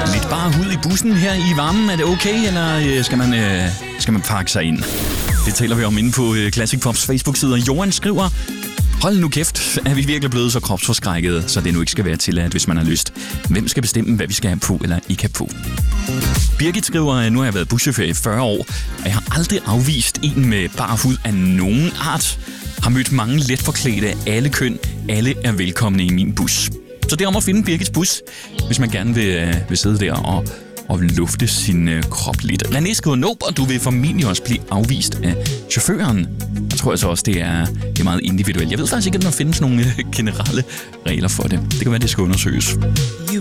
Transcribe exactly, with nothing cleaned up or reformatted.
Lidt bare hud i bussen her i varmen. Er det okay, eller skal man, øh, skal man pakke sig ind? Det taler vi om inde på Classic Pops Facebook-side. Johan skriver: hold nu kæft, er vi virkelig blevet så kropsforskrækket, så det nu ikke skal være tilladt, hvis man har lyst. Hvem skal bestemme, hvad vi skal have på eller ikke have på? Birgit skriver: nu har jeg været buschauffør i fyrre år, og jeg har aldrig afvist en med bar hud af nogen art. Har mødt mange letforklædte af alle køn. Alle er velkomne i min bus. Så det er om at finde Birgits bus, hvis man gerne vil, vil sidde der og, og lufte sin øh, krop lidt. René skriver: nope, og du vil formentlig også blive afvist af chaufføren. Jeg tror altså også, det er, det er meget individuelt. Jeg ved faktisk ikke, at der findes nogle øh, generelle regler for det. Det kan være, det skal undersøges.